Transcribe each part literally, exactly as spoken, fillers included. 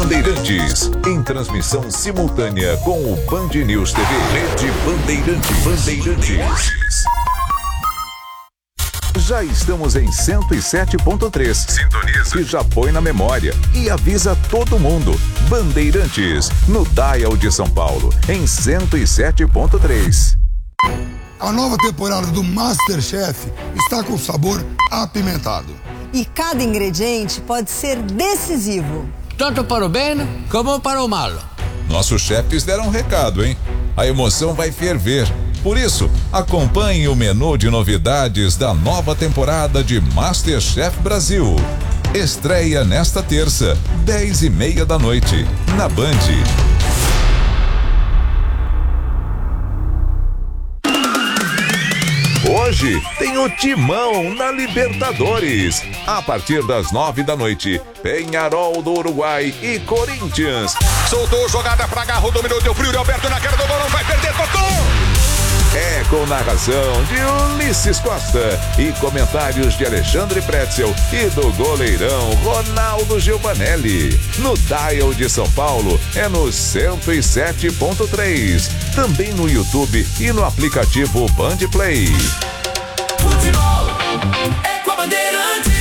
Bandeirantes, em transmissão simultânea com o Band News T V. Rede Bandeirantes. Bandeirantes. Já estamos em cento e sete ponto três. Sintoniza. E já põe na memória e avisa todo mundo. Bandeirantes, no Dial de São Paulo, em cento e sete ponto três. A nova temporada do MasterChef está com sabor apimentado. E cada ingrediente pode ser decisivo. Tanto para o bem como para o mal. Nossos chefes deram um recado, hein? A emoção vai ferver. Por isso, acompanhe o menu de novidades da nova temporada de MasterChef Brasil. Estreia nesta terça, dez e meia da noite, na Band. Hoje tem o Timão na Libertadores. A partir das nove da noite, Peñarol do Uruguai e Corinthians. Soltou jogada pra Garro, dominou, deu frio, Alberto na cara do gol, não vai perder, tocou! É com narração de Ulisses Costa e comentários de Alexandre Pretzel e do goleirão Ronaldo Giovanelli. No Dial de São Paulo é no cento e sete ponto três. Também no YouTube e no aplicativo Band Play. Futebol é com a Bandeirantes.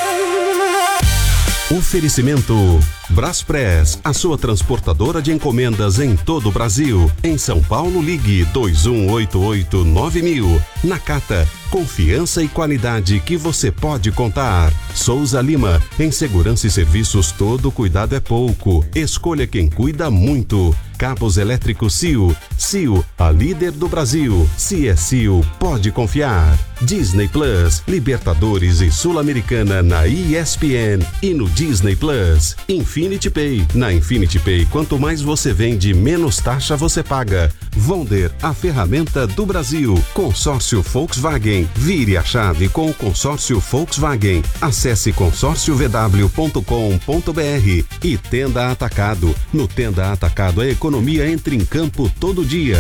Oferecimento Braspress, a sua transportadora de encomendas em todo o Brasil. Em São Paulo, ligue dois um oito oito nove mil. Nakata, confiança e qualidade que você pode contar. Souza Lima, em segurança e serviços todo cuidado é pouco. Escolha quem cuida muito. Cabos elétricos C I O. C I O, a líder do Brasil. Se é C I O, pode confiar. Disney Plus, Libertadores e Sul-Americana na E S P N e no Disney Plus. Infinity Pay. Na Infinity Pay, quanto mais você vende, menos taxa você paga. Vonder, a ferramenta do Brasil. Consórcio Volkswagen. Vire a chave com o consórcio Volkswagen. Acesse consórcio v w ponto com ponto b r. E Tenda Atacado. No Tenda Atacado, a economia entra em campo todo dia.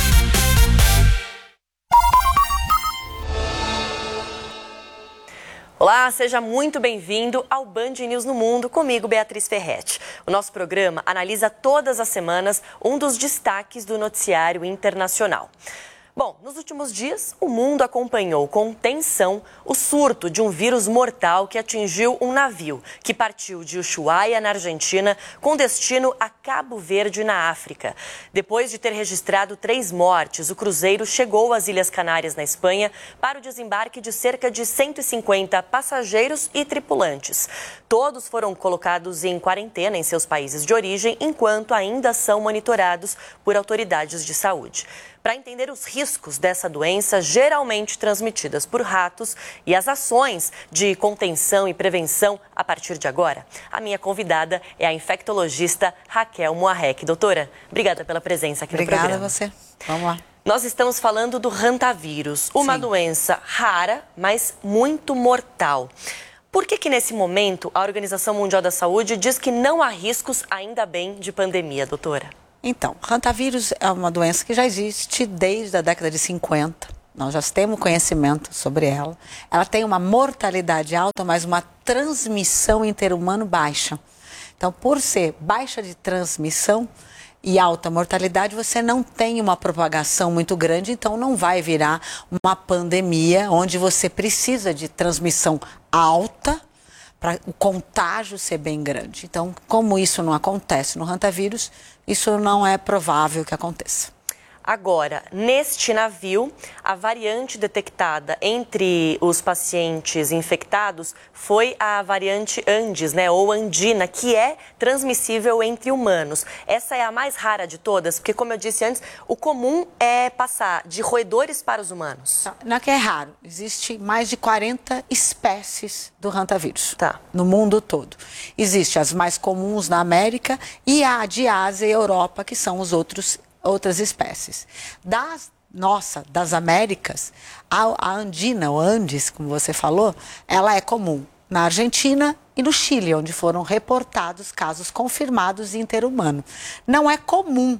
Olá, seja muito bem-vindo ao Band News no Mundo, comigo, Beatriz Ferretti. O nosso programa analisa todas as semanas um dos destaques do noticiário internacional. Bom, nos últimos dias, o mundo acompanhou com tensão o surto de um vírus mortal que atingiu um navio que partiu de Ushuaia, na Argentina, com destino a Cabo Verde, na África. Depois de ter registrado três mortes, o cruzeiro chegou às Ilhas Canárias, na Espanha, para o desembarque de cerca de cento e cinquenta passageiros e tripulantes. Todos foram colocados em quarentena em seus países de origem, enquanto ainda são monitorados por autoridades de saúde. Para entender os riscos dessa doença, geralmente transmitidas por ratos, e as ações de contenção e prevenção a partir de agora, a minha convidada é a infectologista Raquel Moarec. Doutora, obrigada pela presença aqui Obrigada no programa. Obrigada a você. Vamos lá. Nós estamos falando do rantavírus, uma Sim. doença rara, mas muito mortal. Por que que nesse momento a Organização Mundial da Saúde diz que não há riscos, ainda bem, de pandemia, doutora? Então, rantavírus é uma doença que já existe desde a década de cinquenta. Nós já temos conhecimento sobre ela. Ela tem uma mortalidade alta, mas uma transmissão interhumano baixa. Então, por ser baixa de transmissão e alta mortalidade, você não tem uma propagação muito grande, então não vai virar uma pandemia onde você precisa de transmissão alta para o contágio ser bem grande. Então, como isso não acontece no rantavírus, isso não é provável que aconteça. Agora, neste navio, a variante detectada entre os pacientes infectados foi a variante Andes, né, ou andina, que é transmissível entre humanos. Essa é a mais rara de todas, porque, como eu disse antes, o comum é passar de roedores para os humanos. Não é que é raro, existe mais de quarenta espécies do rantavírus, tá, no mundo todo. Existem as mais comuns na América e a de Ásia e Europa, que são os outros outras espécies. Das, nossa, das Américas, a, a andina, ou Andes, como você falou, ela é comum na Argentina e no Chile, onde foram reportados casos confirmados de interhumano. Não é comum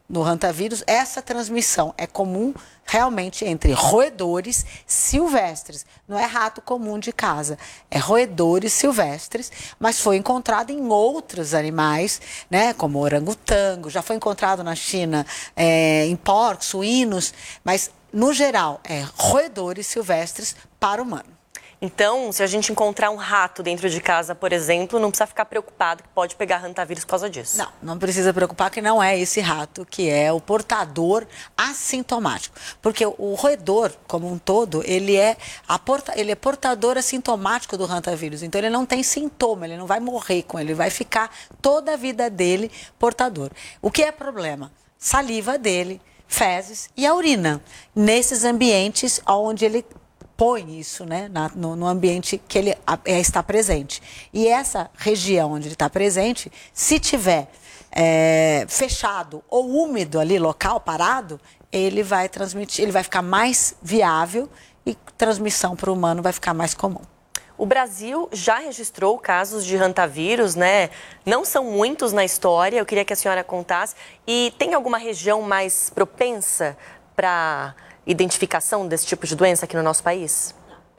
no hantavírus, essa transmissão é comum realmente entre roedores silvestres. Não é rato comum de casa, é roedores silvestres, mas foi encontrado em outros animais, né, como orangotango, já foi encontrado na China é, em porcos, suínos, mas no geral é roedores silvestres para o humano. Então, se a gente encontrar um rato dentro de casa, por exemplo, não precisa ficar preocupado que pode pegar hantavírus por causa disso. Não, não precisa preocupar que não é esse rato que é o portador assintomático. Porque o roedor, como um todo, ele é, a porta, ele é portador assintomático do hantavírus. Então, ele não tem sintoma, ele não vai morrer com ele, ele vai ficar toda a vida dele portador. O que é problema? Saliva dele, fezes e a urina. Nesses ambientes onde ele põe isso, né, na, no, no ambiente que ele a, é, está presente. E essa região onde ele está presente, se tiver é, fechado ou úmido ali, local, parado, ele vai transmitir, ele vai ficar mais viável e transmissão para o humano vai ficar mais comum. O Brasil já registrou casos de hantavírus, né? Não são muitos na história, eu queria que a senhora contasse. E tem alguma região mais propensa para identificação desse tipo de doença aqui no nosso país?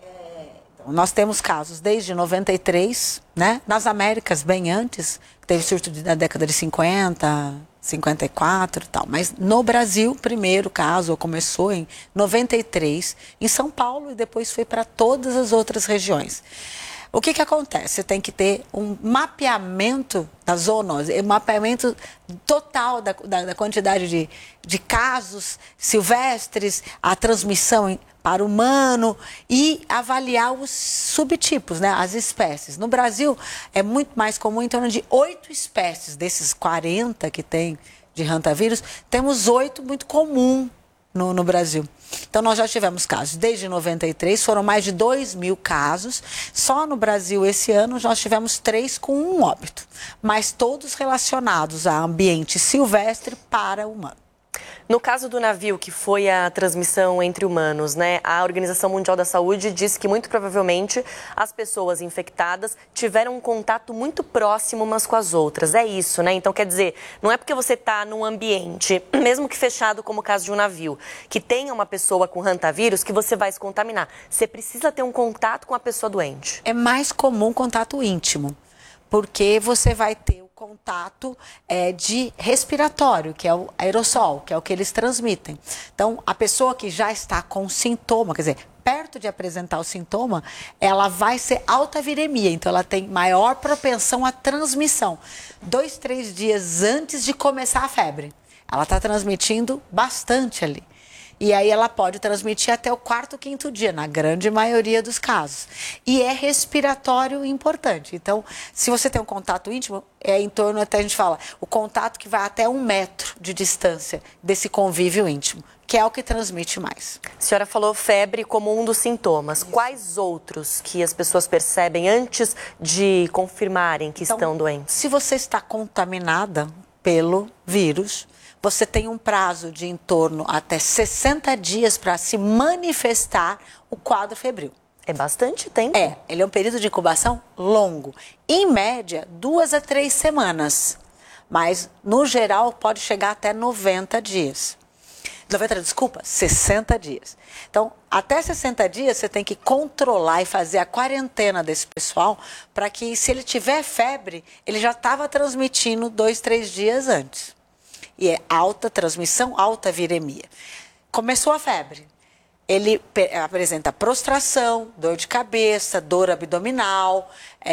É, então, nós temos casos desde noventa e três, né? Nas Américas, bem antes, teve surto na década de cinquenta, cinquenta e quatro e tal. Mas no Brasil, o primeiro caso começou em noventa e três, em São Paulo, e depois foi para todas as outras regiões. O que que acontece? Você tem que ter um mapeamento da zoonose, um mapeamento total da, da, da quantidade de, de casos silvestres, a transmissão para o humano e avaliar os subtipos, né, as espécies. No Brasil, é muito mais comum, em torno de oito espécies desses quarenta que tem de hantavírus, temos oito muito comum no, no Brasil. Então, nós já tivemos casos desde noventa e três, foram mais de dois mil casos. Só no Brasil, esse ano, nós tivemos três com um óbito, mas todos relacionados a ambiente silvestre para humano. No caso do navio, que foi a transmissão entre humanos, né, a Organização Mundial da Saúde disse que muito provavelmente as pessoas infectadas tiveram um contato muito próximo umas com as outras. É isso, né? Então, quer dizer, não é porque você está num ambiente, mesmo que fechado como o caso de um navio, que tenha uma pessoa com hantavírus, que você vai se contaminar. Você precisa ter um contato com a pessoa doente. É mais comum contato íntimo, porque você vai ter o contato é, de respiratório, que é o aerossol, que é o que eles transmitem. Então, a pessoa que já está com sintoma, quer dizer, perto de apresentar o sintoma, ela vai ser alta viremia, então ela tem maior propensão à transmissão. Dois, três dias antes de começar a febre, ela está transmitindo bastante ali. E aí ela pode transmitir até o quarto, quinto dia, na grande maioria dos casos. E é respiratório importante. Então, se você tem um contato íntimo, é em torno, até a gente fala, o contato que vai até um metro de distância desse convívio íntimo, que é o que transmite mais. A senhora falou febre como um dos sintomas. Quais outros que as pessoas percebem antes de confirmarem que então, estão doentes? Se você está contaminada pelo vírus, você tem um prazo de em torno até sessenta dias para se manifestar o quadro febril. É bastante tempo. É, ele é um período de incubação longo. Em média, duas a três semanas. Mas, no geral, pode chegar até noventa dias. noventa, desculpa, sessenta dias. Então, até sessenta dias, você tem que controlar e fazer a quarentena desse pessoal para que, se ele tiver febre, ele já estava transmitindo dois, três dias antes. E é alta transmissão, alta viremia. Começou a febre. Ele apresenta prostração, dor de cabeça, dor abdominal,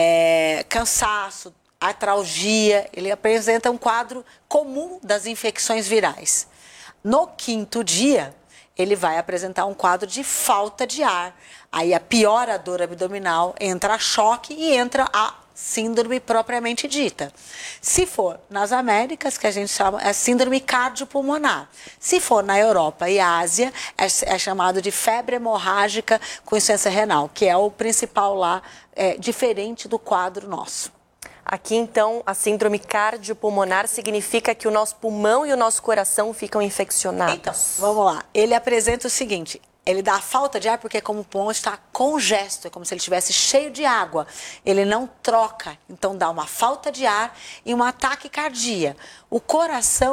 é, cansaço, artralgia. Ele apresenta um quadro comum das infecções virais. No quinto dia, ele vai apresentar um quadro de falta de ar. Aí a piora a dor abdominal, entra a choque e entra a síndrome propriamente dita. Se for nas Américas, que a gente chama, é síndrome cardiopulmonar. Se for na Europa e Ásia, é, é chamado de febre hemorrágica com insuficiência renal, que é o principal lá, é, diferente do quadro nosso. Aqui, então, a síndrome cardiopulmonar significa que o nosso pulmão e o nosso coração ficam infeccionados. Então, vamos lá. Ele apresenta o seguinte: ele dá falta de ar porque como o pulmão está congesto, é como se ele estivesse cheio de água. Ele não troca, então dá uma falta de ar e um ataque cardíaco. O coração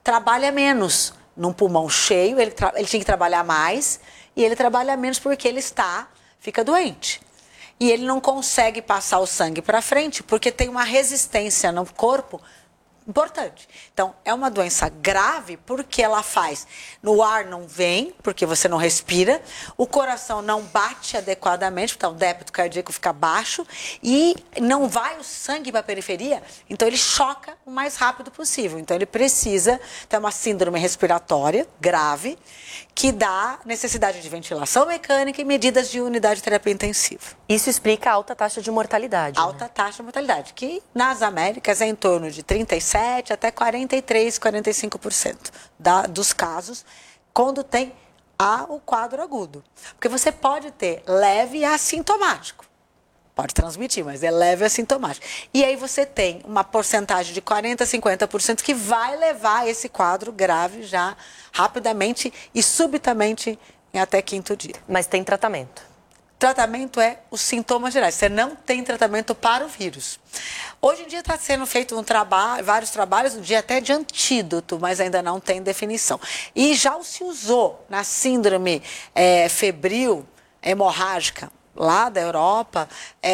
trabalha menos. Num pulmão cheio, ele, ele tinha que trabalhar mais e ele trabalha menos porque ele está, fica doente. E ele não consegue passar o sangue para frente porque tem uma resistência no corpo importante. Então, é uma doença grave porque ela faz, no ar não vem, porque você não respira, o coração não bate adequadamente, então o débito cardíaco fica baixo e não vai o sangue para a periferia, então ele choca o mais rápido possível. Então, ele precisa ter uma síndrome respiratória grave que dá necessidade de ventilação mecânica e medidas de unidade de terapia intensiva. Isso explica a alta taxa de mortalidade. Alta né? taxa de mortalidade, que nas Américas é em torno de trinta e sete até quarenta e três, quarenta e cinco por cento da, dos casos, quando tem a, o quadro agudo. Porque você pode ter leve e assintomático. Pode transmitir, mas é leve e assintomático. E aí você tem uma porcentagem de quarenta, cinquenta por cento que vai levar esse quadro grave já rapidamente e subitamente em até quinto dia. Mas tem tratamento? Tratamento é os sintomas gerais. Você não tem tratamento para o vírus. Hoje em dia está sendo feito um trabalho, vários trabalhos, um dia até de antídoto, mas ainda não tem definição. E já se usou na síndrome é, febril, hemorrágica, lá da Europa,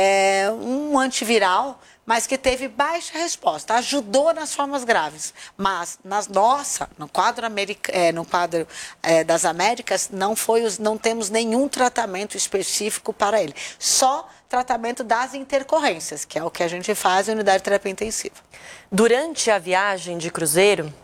é um antiviral, mas que teve baixa resposta, ajudou nas formas graves. Mas nas nossa, no quadro, america, é, no quadro é, das Américas, não, foi os, não temos nenhum tratamento específico para ele. Só tratamento das intercorrências, que é o que a gente faz em unidade de terapia intensiva. Durante a viagem de cruzeiro,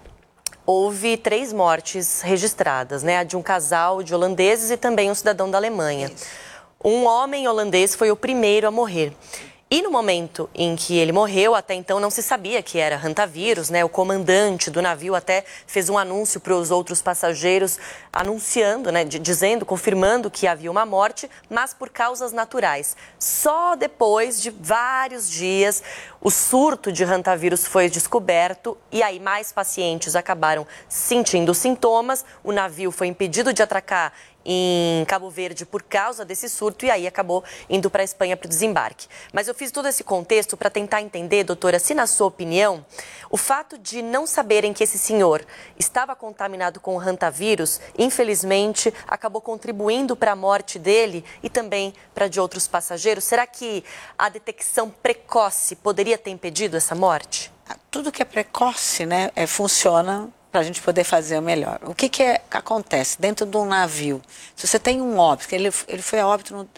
houve três mortes registradas, né? A de um casal de holandeses e também um cidadão da Alemanha. Isso. Um homem holandês foi o primeiro a morrer. E no momento em que ele morreu, até então não se sabia que era hantavírus, né? O comandante do navio até fez um anúncio para os outros passageiros, anunciando, né? Dizendo, confirmando que havia uma morte, mas por causas naturais. Só depois de vários dias, o surto de hantavírus foi descoberto e aí mais pacientes acabaram sentindo sintomas. O navio foi impedido de atracar em Cabo Verde por causa desse surto e aí acabou indo para a Espanha para o desembarque. Mas eu fiz todo esse contexto para tentar entender, doutora, se na sua opinião, o fato de não saberem que esse senhor estava contaminado com o hantavírus, infelizmente, acabou contribuindo para a morte dele e também para de outros passageiros. Será que a detecção precoce poderia ter impedido essa morte? Tudo que é precoce, né, é, funciona para a gente poder fazer o melhor. O que que, é, que acontece dentro de um navio? Se você tem um óbito, ele, ele foi a óbito no,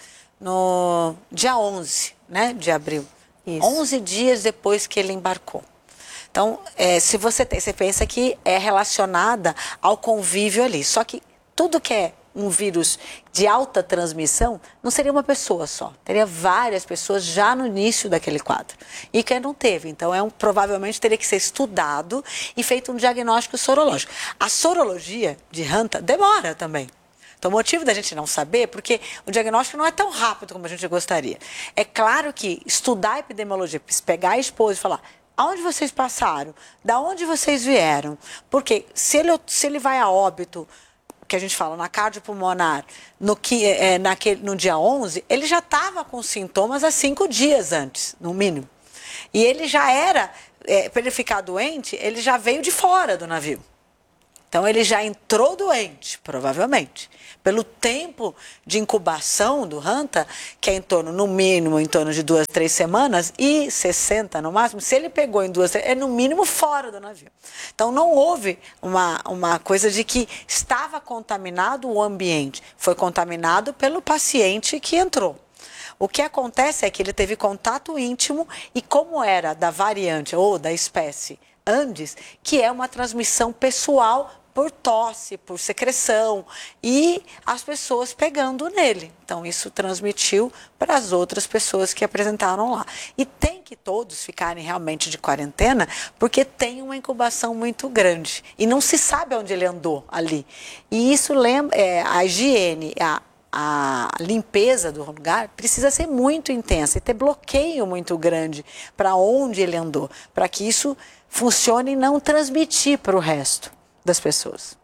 no dia onze, né, de abril. Isso. onze dias depois que ele embarcou. Então, é, se você tem, você pensa que é relacionada ao convívio ali. Só que tudo que é um vírus de alta transmissão não seria uma pessoa só. Teria várias pessoas já no início daquele quadro. E que não teve. Então, é um, provavelmente teria que ser estudado e feito um diagnóstico sorológico. A sorologia de Hanta demora também. Então, o motivo da gente não saber, porque o diagnóstico não é tão rápido como a gente gostaria. É claro que estudar a epidemiologia, pegar a esposa e falar: aonde vocês passaram? Da onde vocês vieram? Porque se ele, se ele vai a óbito, que a gente fala na cardiopulmonar, no, que, é, naquele, no dia onze, ele já estava com sintomas há cinco dias antes, no mínimo. E ele já era, é, para ele ficar doente, ele já veio de fora do navio. Então, ele já entrou doente, provavelmente. Pelo tempo de incubação do Hanta, que é em torno, no mínimo, em torno de duas, três semanas, e sessenta no máximo, se ele pegou em duas, é no mínimo fora do navio. Então, não houve uma, uma coisa de que estava contaminado o ambiente. Foi contaminado pelo paciente que entrou. O que acontece é que ele teve contato íntimo e como era da variante ou da espécie Andes, que é uma transmissão pessoal por tosse, por secreção e as pessoas pegando nele. Então, isso transmitiu para as outras pessoas que apresentaram lá. E tem que todos ficarem realmente de quarentena, porque tem uma incubação muito grande. E não se sabe onde ele andou ali. E isso lembra, é, a higiene, a a limpeza do lugar precisa ser muito intensa e ter bloqueio muito grande para onde ele andou, para que isso funcione e não transmitir para o resto das pessoas.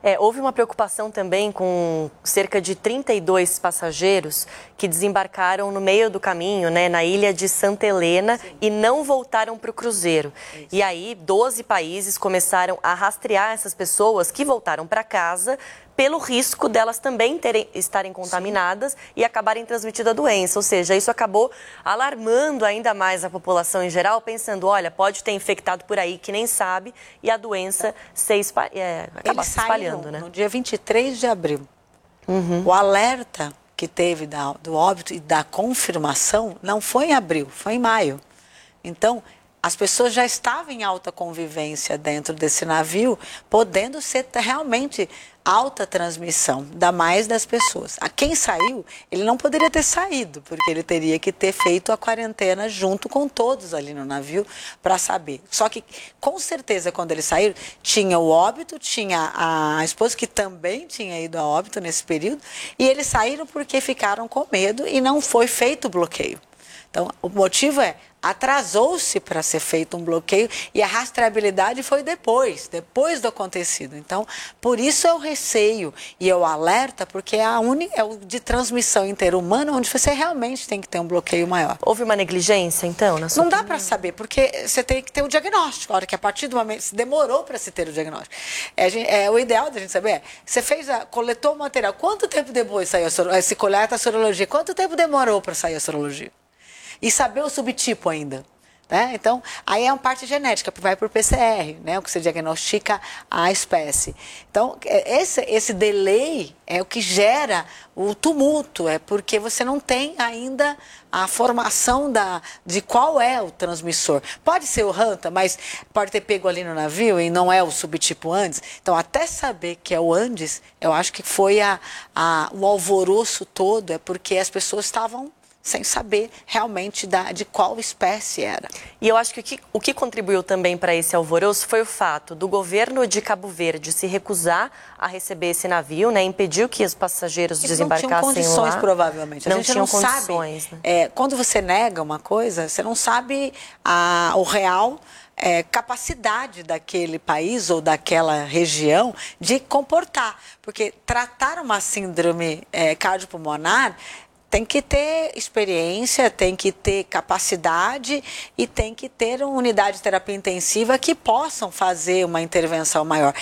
É, houve uma preocupação também com cerca de trinta e dois passageiros que desembarcaram no meio do caminho, né, na ilha de Santa Helena, Sim. e não voltaram para o cruzeiro. Isso. E aí, doze países começaram a rastrear essas pessoas que voltaram para casa pelo risco delas também terem, estarem contaminadas Sim. e acabarem transmitindo a doença. Ou seja, isso acabou alarmando ainda mais a população em geral, pensando, olha, pode ter infectado por aí que nem sabe e a doença se espalha, é, acaba se espalhando, né? No dia vinte e três de abril. Uhum. O alerta que teve da, do óbito e da confirmação não foi em abril, foi em maio. Então, as pessoas já estavam em alta convivência dentro desse navio, podendo ser realmente alta transmissão, ainda mais das pessoas. A quem saiu, ele não poderia ter saído, porque ele teria que ter feito a quarentena junto com todos ali no navio para saber. Só que, com certeza, quando eles saíram, tinha o óbito, tinha a esposa que também tinha ido a óbito nesse período, e eles saíram porque ficaram com medo e não foi feito o bloqueio. Então, o motivo é, atrasou-se para ser feito um bloqueio e a rastreabilidade foi depois, depois do acontecido. Então, por isso é o receio e é o alerta, porque é, a única, é o de transmissão interhumana onde você realmente tem que ter um bloqueio maior. Houve uma negligência, então? Na sua Não dá para saber, porque você tem que ter o diagnóstico. A hora que a partir do momento, se demorou para se ter o diagnóstico. É, é, o ideal da gente saber é, você fez a, coletou o material, quanto tempo depois saiu a, se coleta a sorologia? Quanto tempo demorou para sair a sorologia? E saber o subtipo ainda. Né? Então, aí é uma parte genética, vai por P C R, né? O que você diagnostica a espécie. Então, esse, esse delay é o que gera o tumulto, é porque você não tem ainda a formação da, de qual é o transmissor. Pode ser o Hanta, mas pode ter pego ali no navio e não é o subtipo Andes. Então, até saber que é o Andes, eu acho que foi a, a, o alvoroço todo, é porque as pessoas estavam sem saber realmente da, de qual espécie era. E eu acho que o que, o que contribuiu também para esse alvoroço foi o fato do governo de Cabo Verde se recusar a receber esse navio, né, impediu que os passageiros Eles desembarcassem lá. Não tinham condições, lá. provavelmente. A não gente tinham não condições. Sabe, né? é, quando você nega uma coisa, você não sabe a, o real... É, capacidade daquele país ou daquela região de comportar. Porque tratar uma síndrome é, cardiopulmonar tem que ter experiência, tem que ter capacidade e tem que ter uma unidade de terapia intensiva que possam fazer uma intervenção maior.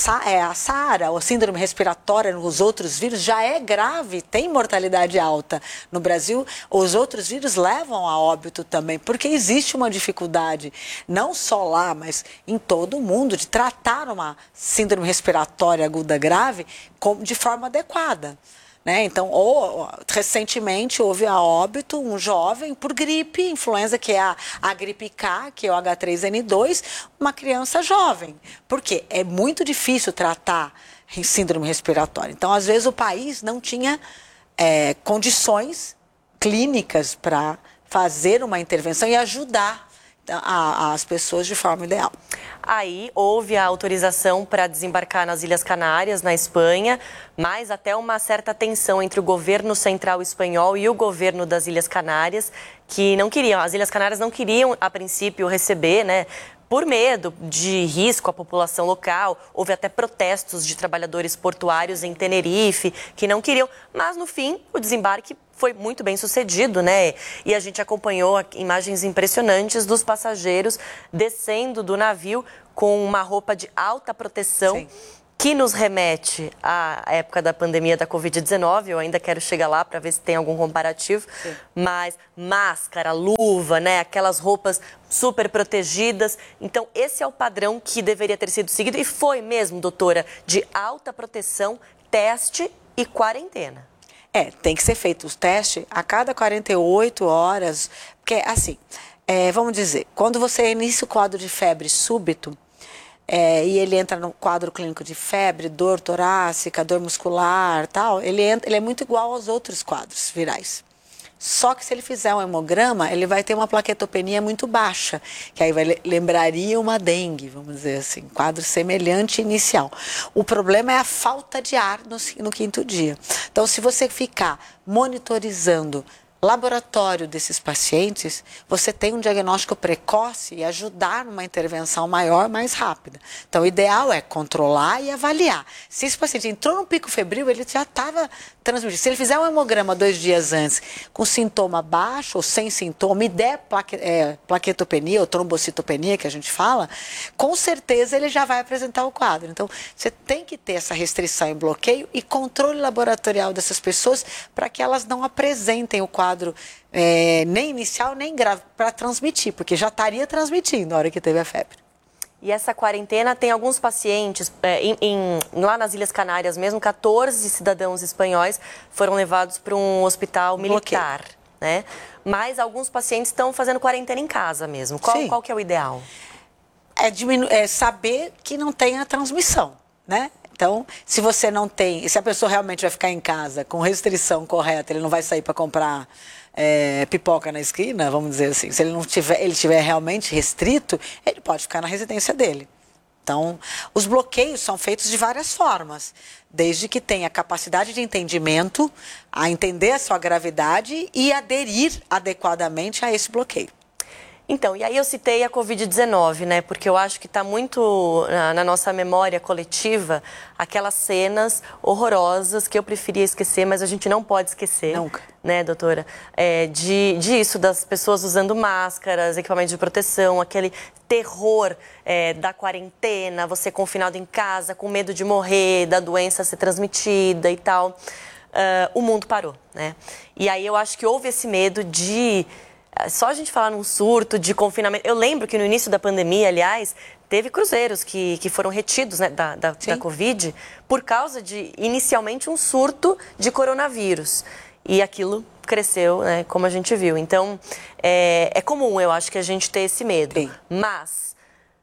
A SARA, a síndrome respiratória nos outros vírus, já é grave, tem mortalidade alta. No Brasil, os outros vírus levam a óbito também, porque existe uma dificuldade, não só lá, mas em todo o mundo, de tratar uma síndrome respiratória aguda grave de forma adequada. Né? Então, ou, recentemente houve a óbito um jovem por gripe, influenza, que é a, a gripe K, que é o H três N dois, uma criança jovem. Por quê? É muito difícil tratar síndrome respiratória. Então, às vezes, o país não tinha é, condições clínicas para fazer uma intervenção e ajudar a, as pessoas de forma ideal. Aí houve a autorização para desembarcar nas Ilhas Canárias, na Espanha, mas até uma certa tensão entre o governo central espanhol e o governo das Ilhas Canárias, que não queriam, as Ilhas Canárias não queriam, a princípio, receber, né? Por medo de risco à população local, houve até protestos de trabalhadores portuários em Tenerife que não queriam, mas no fim o desembarque foi muito bem sucedido, né? E a gente acompanhou imagens impressionantes dos passageiros descendo do navio com uma roupa de alta proteção. Sim. Que nos remete à época da pandemia da covid dezenove, eu ainda quero chegar lá para ver se tem algum comparativo, Sim. mas máscara, luva, né, aquelas roupas super protegidas. Então, esse é o padrão que deveria ter sido seguido e foi mesmo, doutora, de alta proteção, teste e quarentena. É, tem que ser feito os testes a cada quarenta e oito horas, porque assim, é, vamos dizer, quando você inicia o quadro de febre súbito, É, e ele entra no quadro clínico de febre, dor torácica, dor muscular, tal, ele, entra, ele é muito igual aos outros quadros virais. Só que se ele fizer um hemograma, ele vai ter uma plaquetopenia muito baixa, que aí vai, lembraria uma dengue, vamos dizer assim, quadro semelhante inicial. O problema é a falta de ar no, no quinto dia. Então, se você ficar monitorizando laboratório desses pacientes, você tem um diagnóstico precoce e ajudar numa intervenção maior, mais rápida. Então, o ideal é controlar e avaliar. Se esse paciente entrou no pico febril, ele já estava transmitindo. Se ele fizer um hemograma dois dias antes, com sintoma baixo ou sem sintoma, e der plaque, é, plaquetopenia ou trombocitopenia, que a gente fala, com certeza ele já vai apresentar o quadro. Então, você tem que ter essa restrição e bloqueio e controle laboratorial dessas pessoas para que elas não apresentem o quadro É, nem inicial, nem grave, para transmitir, porque já estaria transmitindo na hora que teve a febre. E essa quarentena tem alguns pacientes, é, em, em, lá nas Ilhas Canárias mesmo, quatorze cidadãos espanhóis foram levados para um hospital militar, né? Mas alguns pacientes estão fazendo quarentena em casa mesmo. Qual, qual que é o ideal? É, diminu é saber que não tem a transmissão, né? Então, se você não tem, se a pessoa realmente vai ficar em casa com restrição correta, ele não vai sair para comprar é, pipoca na esquina, vamos dizer assim. Se ele não tiver, ele tiver realmente restrito, ele pode ficar na residência dele. Então, os bloqueios são feitos de várias formas, desde que tenha capacidade de entendimento, a entender a sua gravidade e aderir adequadamente a esse bloqueio. Então, e aí eu citei a covid dezenove, né? Porque eu acho que está muito na, na nossa memória coletiva aquelas cenas horrorosas que eu preferia esquecer, mas a gente não pode esquecer. Nunca. Né, doutora? É, de, disso, das pessoas usando máscaras, equipamentos de proteção, aquele terror é, da quarentena, você confinado em casa, com medo de morrer, da doença ser transmitida e tal. Uh, o mundo parou, né? E aí eu acho que houve esse medo de... Só a gente falar num surto de confinamento... Eu lembro que no início da pandemia, aliás, teve cruzeiros que, que foram retidos, né, da, da, da Covid por causa de, inicialmente, um surto de coronavírus. E aquilo cresceu, né, como a gente viu. Então, é, é comum, eu acho, que a gente ter esse medo. Sim. Mas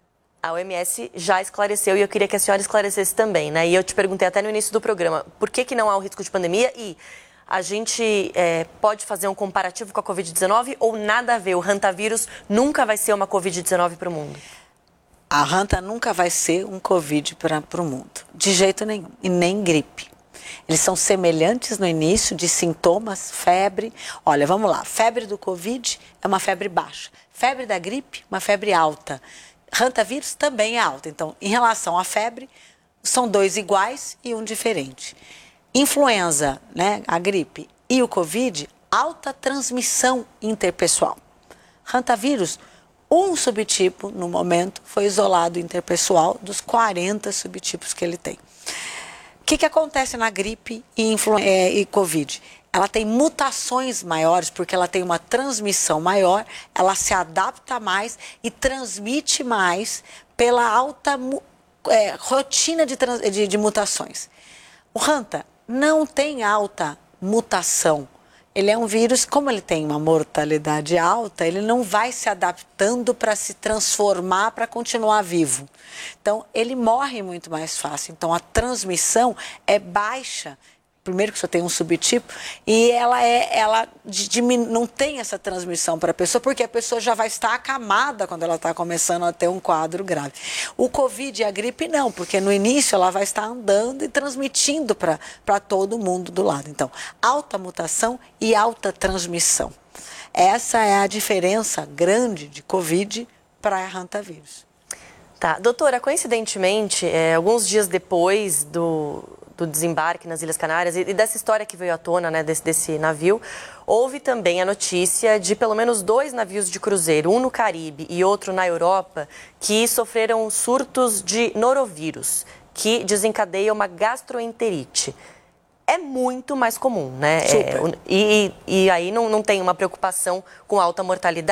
a O M S já esclareceu e eu queria que a senhora esclarecesse também, né? E eu te perguntei até no início do programa, por que que não há o risco de pandemia e... A gente é, pode fazer um comparativo com a covid dezenove ou nada a ver? O hantavírus nunca vai ser uma covid dezenove para o mundo? A hanta nunca vai ser um Covid para o mundo, de jeito nenhum, e nem gripe. Eles são semelhantes no início de sintomas, febre. Olha, vamos lá, febre do Covid é uma febre baixa, febre da gripe, uma febre alta. Hantavírus também é alta, então, em relação à febre, são dois iguais e um diferente. Influenza, né, a gripe e o Covid, alta transmissão interpessoal. Hantavírus, um subtipo, no momento, foi isolado interpessoal dos quarenta subtipos que ele tem. O que, que acontece na gripe e, é, e Covid? Ela tem mutações maiores, porque ela tem uma transmissão maior, ela se adapta mais e transmite mais pela alta é, rotina de, trans, de, de mutações. O Hanta não tem alta mutação. Ele é um vírus, como ele tem uma mortalidade alta, ele não vai se adaptando para se transformar, para continuar vivo. Então, ele morre muito mais fácil. Então, a transmissão é baixa. Primeiro que só tem um subtipo, e ela, é, ela diminu- não tem essa transmissão para a pessoa, porque a pessoa já vai estar acamada quando ela está começando a ter um quadro grave. O Covid e a gripe não, porque no início ela vai estar andando e transmitindo para todo mundo do lado. Então, alta mutação e alta transmissão. Essa é a diferença grande de Covid para hantavírus. Tá, doutora, coincidentemente, é, alguns dias depois do... do desembarque nas Ilhas Canárias e dessa história que veio à tona, né, desse, desse navio, houve também a notícia de pelo menos dois navios de cruzeiro, um no Caribe e outro na Europa, que sofreram surtos de norovírus, que desencadeia uma gastroenterite. É muito mais comum, né? Super. É, e, e aí não, não tem uma preocupação com alta mortalidade.